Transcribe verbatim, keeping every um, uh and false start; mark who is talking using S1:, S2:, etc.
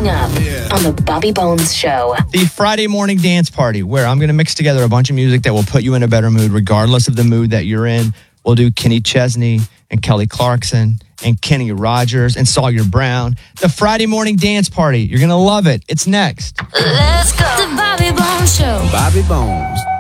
S1: Coming up yeah. on the Bobby Bones Show.
S2: The Friday morning dance party, where I'm going to mix together a bunch of music that will put you in a better mood, regardless of the mood that you're in. We'll do Kenny Chesney and Kelly Clarkson and Kenny Rogers and Sawyer Brown. The Friday morning dance party. You're going to love it. It's next.
S1: Let's go. The Bobby Bones Show.
S3: Bobby Bones.